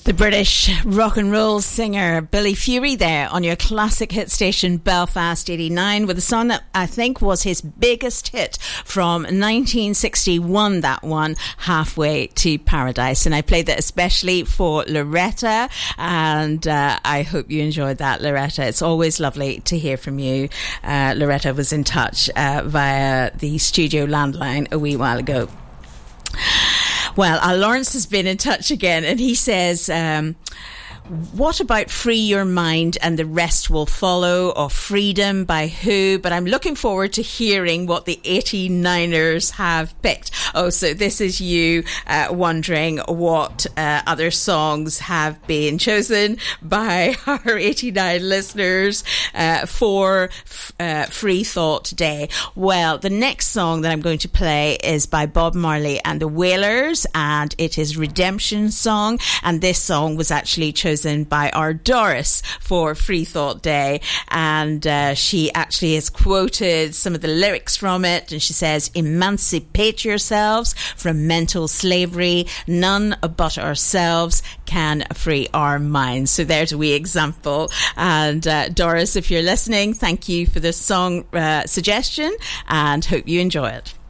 The British rock and roll singer Billy Fury there on your classic hit station Belfast 89 with a song that I think was his biggest hit from 1961, that one, Halfway to Paradise. And I played that especially for Loretta, and I hope you enjoyed that, Loretta. It's always lovely to hear from you. Loretta was in touch via the studio landline a wee while ago. Well, Lawrence has been in touch again, and he says, what about Free Your Mind and the Rest Will Follow, or Freedom by Who? But I'm looking forward to hearing what the 89ers have picked. Oh, so this is you wondering what other songs have been chosen by our 89 listeners for Free Thought Day. Well, the next song that I'm going to play is by Bob Marley and the Wailers, and it is Redemption Song, and this song was actually chosen by our Doris for Free Thought Day, and she actually has quoted some of the lyrics from it, and she says, emancipate yourselves from mental slavery, none but ourselves can free our minds. So there's a wee example, and Doris, if you're listening, thank you for the song suggestion, and hope you enjoy it.